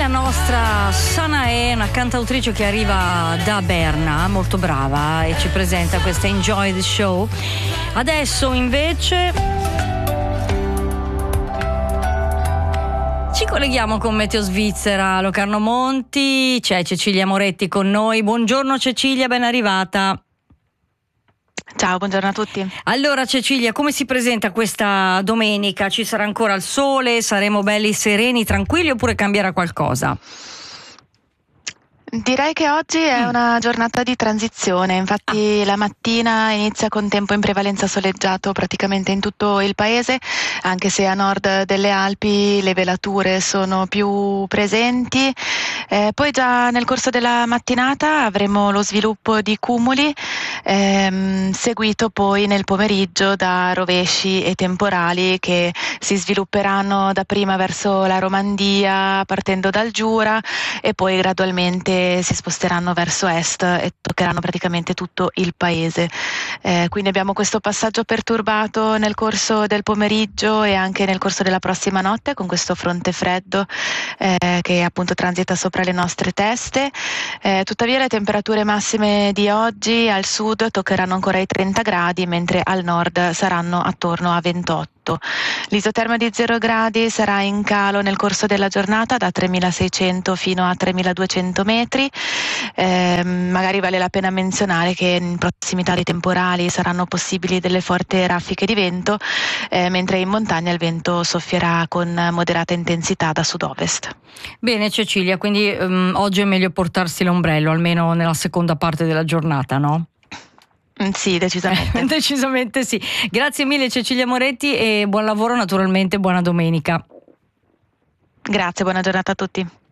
la nostra Sanae, una cantautrice che arriva da Berna, molto brava, e ci presenta questa Enjoy the Show. Adesso invece ci colleghiamo con Meteo Svizzera, Locarno Monti, c'è Cecilia Moretti con noi. Buongiorno Cecilia, ben arrivata. Ciao, buongiorno a tutti. Allora Cecilia, come si presenta questa domenica? Ci sarà ancora il sole? Saremo belli sereni, tranquilli, oppure cambierà qualcosa? Direi che oggi è una giornata di transizione, infatti la mattina inizia con tempo in prevalenza soleggiato praticamente in tutto il paese, anche se a nord delle Alpi le velature sono più presenti. Poi già nel corso della mattinata avremo lo sviluppo di cumuli, seguito poi nel pomeriggio da rovesci e temporali che si svilupperanno dapprima verso la Romandia partendo dal Giura e poi gradualmente si sposteranno verso est e toccheranno praticamente tutto il paese. Quindi abbiamo questo passaggio perturbato nel corso del pomeriggio e anche nel corso della prossima notte con questo fronte freddo che appunto transita sopra le nostre teste. Tuttavia le temperature massime di oggi al sud toccheranno ancora i 30 gradi, mentre al nord saranno attorno a 28. L'isoterma di 0 gradi sarà in calo nel corso della giornata da 3600 fino a 3200 metri. Magari vale la pena menzionare che in prossimità dei temporali saranno possibili delle forti raffiche di vento, mentre in montagna il vento soffierà con moderata intensità da sud-ovest. Bene Cecilia, quindi oggi è meglio portarsi l'ombrello, almeno nella seconda parte della giornata, no? Sì, decisamente. Decisamente sì. Grazie mille Cecilia Moretti e buon lavoro, naturalmente buona domenica. Grazie, buona giornata a tutti.